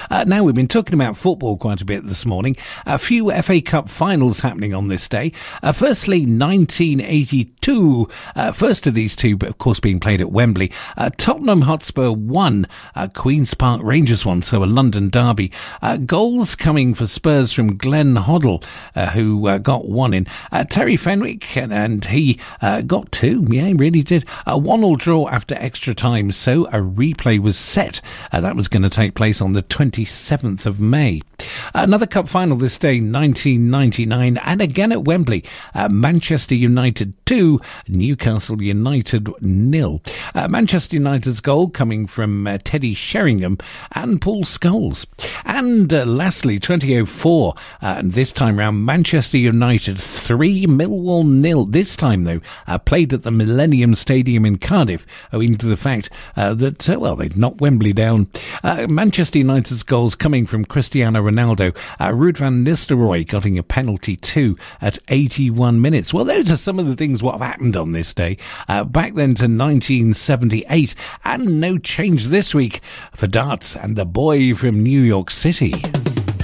Now, we've been talking about football quite a bit this morning. A few FA Cup finals happening on this day. Firstly, 1982. First of these two, but of course being played at Wembley. Tottenham Hotspur won. Queen's Park Rangers won, so a London derby. Goals coming for Spurs from Glenn Hoddle, who got one in. Terry Fenwick, and he got two. Yeah, he really did. A 1-1 draw after extra time, so a replay was set. That was going to take place on the 27th of May. Another cup final this day, 1999, and again at Wembley. Manchester United 2, Newcastle United 0. Manchester United's goal coming from Teddy Sheringham and Paul Scholes. And lastly, 2004, and this time round, Manchester United 3, Millwall 0. This time, though, played at the Millennium Stadium in Cardiff, owing to the fact that, well, they'd knocked Wembley down. Manchester United's goals coming from Cristiano Ronaldo. Ruud van Nistelrooy getting a penalty too at 81 minutes. Well, those are some of the things what have happened on this day. Back then to 1978, and no change this week for darts and the boy from New York City.